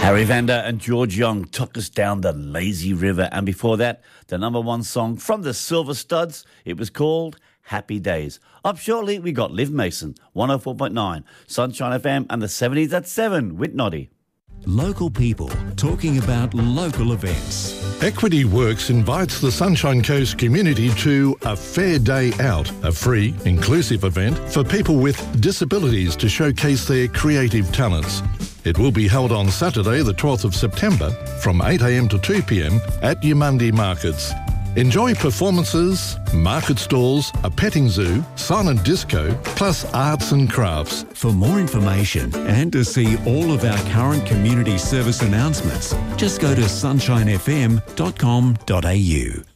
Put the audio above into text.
Harry Vanda and George Young took us down the lazy river. And before that, the number one song from the Silver Studs. It was called Happy Days. Up shortly, we got Liv Mason, 104.9, Sunshine FM, and the 70s at 7 with Noddy. Local people talking about local events. Equity Works invites the Sunshine Coast community to A Fair Day Out, a free, inclusive event for people with disabilities to showcase their creative talents. It will be held on Saturday, the 12th of September, from 8 a.m. to 2 p.m. at Yamundi Markets. Enjoy performances, market stalls, a petting zoo, silent disco, plus arts and crafts. For more information and to see all of our current community service announcements, just go to sunshinefm.com.au.